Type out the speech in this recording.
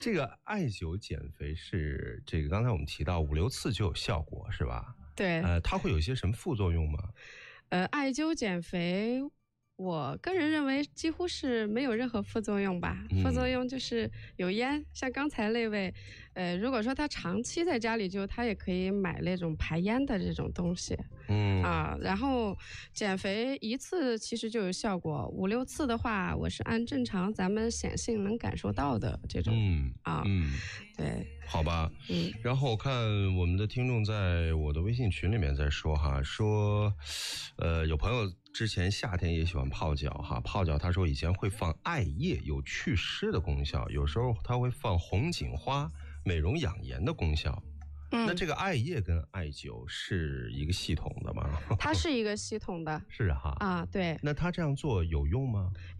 这个艾灸减肥是这个刚才我们提到5、6次就有效果是吧？ 对。 它会有一些什么副作用吗？ 艾灸减肥，我个人认为几乎是没有任何副作用吧。副作用就是有烟，像刚才那位，如果说他长期在家里灸，他也可以买那种排烟的这种东西。然后减肥1次其实就有效果，5、6次的话，我是按正常咱们显性能感受到的这种。对， 好吧。然后我看我们的听众在我的微信群里面在说哈，说有朋友之前夏天也喜欢泡脚哈，泡脚他说以前会放艾叶，有祛湿的功效，有时候他会放红锦花，美容养颜的功效。那这个艾叶跟艾灸是一个系统的吗？ 它是一个系统的。 是哈。 对。 那他这样做有用吗？